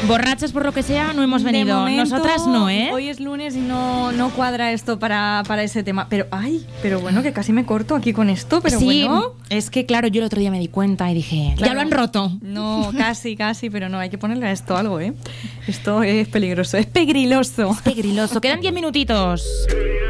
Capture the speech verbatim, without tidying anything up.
Borrachas por lo que sea, no hemos venido. Momento, nosotras no, ¿eh? Hoy es lunes y no, no cuadra esto para, para ese tema. Pero, ay, pero bueno, que casi me corto aquí con esto, pero sí, bueno. Es que claro, yo el otro día me di cuenta y dije, Claro. ya lo han roto. No, casi, casi, pero no, hay que ponerle a esto algo, ¿eh? Esto es peligroso, es pegriloso. Es pegriloso. Quedan diez minutitos.